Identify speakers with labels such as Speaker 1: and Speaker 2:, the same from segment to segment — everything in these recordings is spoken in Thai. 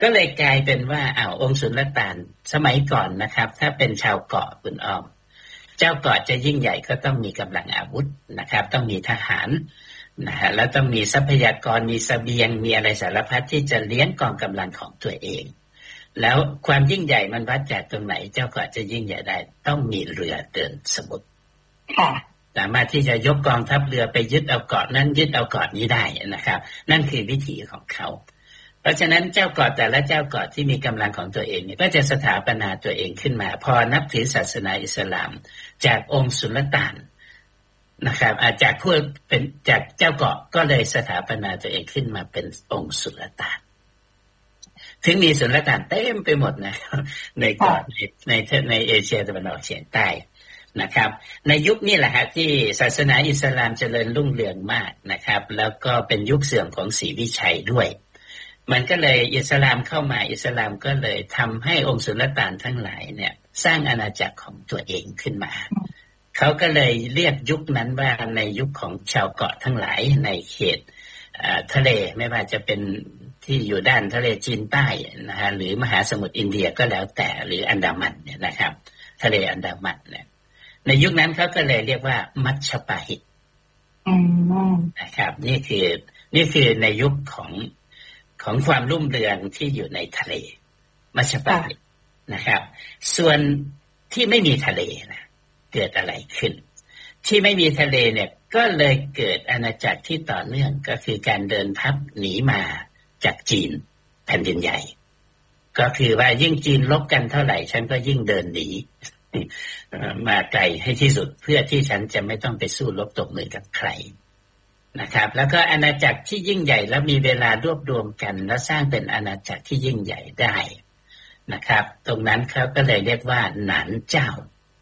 Speaker 1: ก็เลยกลายเป็นว่าองค์สุลต่านสมัยก่อนนะครับถ้าเป็นชาวเกาะคุณอ้อมเจ้าเกาะจะยิ่งใหญ่ก็ต้องมีกำลังอาวุธนะครับต้องมีทหารนะฮะแล้วต้องมีทรัพยากรมีเสบียงมีอะไรสารพัดที่จะเลี้ยงกองกำลังของตัวเองแล้วความยิ่งใหญ่มันวัดจากตรงไหนเจ้าเกาะจะยิ่งใหญ่ได้ต้องมีเรือเดินสมุทรสามารถที่จะยกกองทัพเรือไปยึดเอาเกาะนั้นยึดเอาเกาะนี้ได้นะครับนั่นคือวิถีของเขาเพราะฉะนั้นเจ้าเกาะแต่ละเจ้าเกาะที่มีกำลังของตัวเองเนี่ยก็จะสถาปนาตัวเองขึ้นมาพอนับถือศาสนาอิสลามจากองค์สุลต่านนะครับจากผู้เป็นจากเจ้าเกาะก็เลยสถาปนาตัวเองขึ้นมาเป็นองค์สุลต่านถึงมีสุลต่านเต็มไปหมดนะในเกาะในเอเชียตะวันออกเฉียงใต้นะครับในยุคนี้แหละฮะที่ศาสนาอิสลามเจริญรุ่งเรืองมากนะครับแล้วก็เป็นยุคเสื่อมของศรีวิชัยด้วยมันก็เลยอิสลามเข้ามาอิสลามก็เลยทำให้องค์สุลต่านทั้งหลายเนี่ยสร้างอาณาจักรของตัวเองขึ้นมาเขาก็เลยเรียกยุคนั้นว่าในยุคของชาวเกาะทั้งหลายในเขตทะเลไม่ว่าจะเป็นที่อยู่ด้านทะเลจีนใต้นะฮะหรือมหาสมุทรอินเดียก็แล้วแต่หรืออันดามันเนี่ยนะครับทะเลอันดามันเนี่ยในยุคนั้นเขาก็เลยเรียกว่ามัชฌปาหิตนะครับนี่คือในยุคของความรุ่งเรืองที่อยู่ในทะเลมัชฌปาหิตนะครับส่วนที่ไม่มีทะเลนะเกิดอะไรขึ้นที่ไม่มีทะเลเนี่ยก็เลยเกิดอาณาจักรที่ต่อเนื่องก็คือการเดินทัพหนีมาจากจีนแผ่นดินใหญ่ก็คือว่ายิ่งจีนลบกันเท่าไหร่ฉันก็ยิ่งเดินหนีมาไกลให้ที่สุดเพื่อที่ฉันจะไม่ต้องไปสู้รบตบมือกับใครนะครับแล้วก็อาณาจักรที่ยิ่งใหญ่แล้วมีเวลารวบรวมกันแล้วสร้างเป็นอาณาจักรที่ยิ่งใหญ่ได้นะครับตรงนั้นเขาก็เลยเรียกว่าหนานเจ้า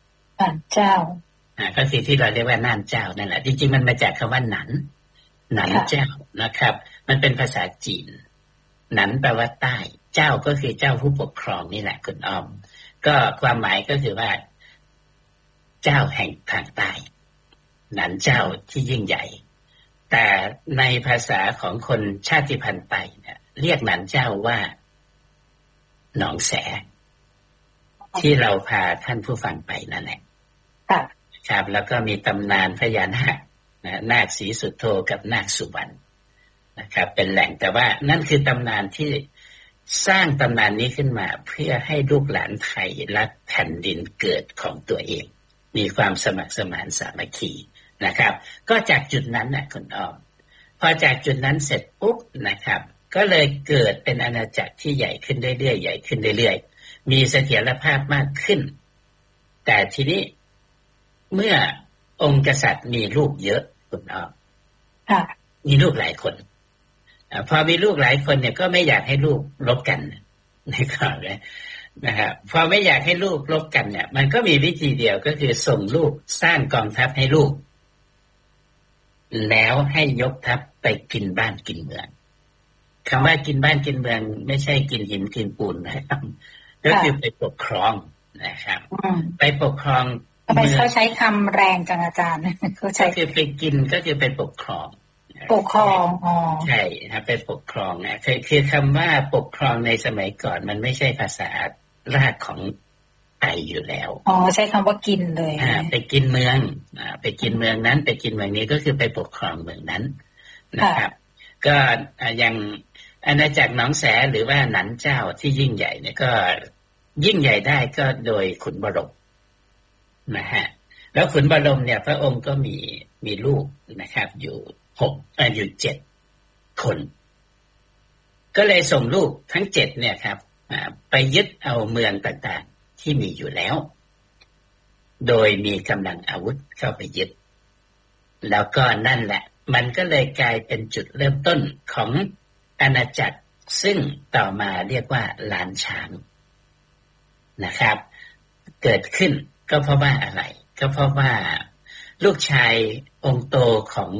Speaker 1: ก็คือที่เราเรียกว่าน่านเจ้านั่นแหละจริงๆมันมาจากคำว่าหนานเจ้านะครับมันเป็นภาษาจีนหนันแปลว่าใต้เจ้าก็คือเจ้าผู้ปกครองนี่แหละคุณอ้อมก็ความหมายก็คือว่าเจ้าแห่งทางใต้หนันเจ้าที่ยิ่งใหญ่แต่ในภาษาของคนชาติพันธุ์ไต้เนี่ยเรียกหนันเจ้าว่าหนองแสที่เราพาท่านผู้ฟังไปนั่นแหละครับแล้วก็มีตำนานพญานาคนาคศรีสุโธกับนาคสุวรรณนะครับเป็นแหล่งแต่ว่านั่นคือตำนานที่สร้างตำนานนี้ขึ้นมาเพื่อให้ลูกหลานไทยรักแผ่นดินเกิดของตัวเองมีความสมัครสมานสามัคคีนะครับก็จากจุดนั้นนะคุณอ้อมพอจากจุดนั้นเสร็จปุ๊บนะครับก็เลยเกิดเป็นอาณาจักรที่ใหญ่ขึ้นเรื่อยๆใหญ่ขึ้นเรื่อยๆมีเสถียรภาพมากขึ้นแต่ทีนี้เมื่อองค์กษัตริย์มีลูกเยอะคุณอ้อมมีลูกหลายคนพอมีลูกหลายคนเนี่ยก็ไม่อยากให้ลูกรบกันนะครับนะครับพอไม่อยากให้ลูกรบกันเนี่ยมันก็มีวิธีเดียวก็คือส่งลูกสร้างกองทัพให้ลูกแล้วให้ยกทัพไปกินบ้านกินเมืองคำว่ากินบ้านกินเมืองไม่ใช่กินหินกินปูนนะครับก็คือไปปกครองนะครับไปปกครอง
Speaker 2: เขาใช้คำแรงจังอาจารย์เขาใช้
Speaker 1: คือไปกินก็คือไปปกครองใช่ครับไปปกครองนะคือคำว่าปกครองในสมัยก่อนมันไม่ใช่ภาษารากของไทยอยู่แล้ว
Speaker 2: ใช้คำว่ากินเลย
Speaker 1: ไปกินเมืองไปกินเมืองนั้นไปกินเมืองนี้ก็คือไปปกครองเมืองนั้นนะครับก็อย่างอาณาจักรหนองแสหรือว่าหนันเจ้าที่ยิ่งใหญ่เนี่ยก็ยิ่งใหญ่ได้ก็โดยขุนบรมนะฮะแล้วขุนบรมเนี่ยพระองค์ก็มีลูกนะครับอยู่7 คนก็เลยส่งลูกทั้ง7เนี่ยครับไปยึดเอาเมืองต่างๆที่มีอยู่แล้วโดยมีกำลังอาวุธเข้าไปยึดแล้วก็นั่นแหละมันก็เลยกลายเป็นจุดเริ่มต้นของอาณาจักรซึ่งต่อมาเรียกว่าล้านช้างนะครับเกิดขึ้นก็เพราะว่าอะไรก็เพราะว่าลูกชายองค์โตของ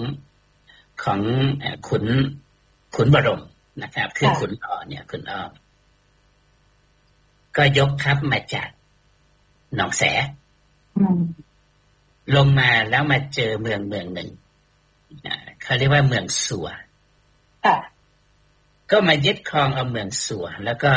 Speaker 1: ขุนบรมนะครับคือขุนอ้อเนี่ยขุนอ้อก็ยกทัพมาจากหนองแสลงมาแล้วมาเจอเมืองหนึ่งเขาเรียกว่าเมืองสัวก็มายึดครองเอาเมืองสัวแล้วก็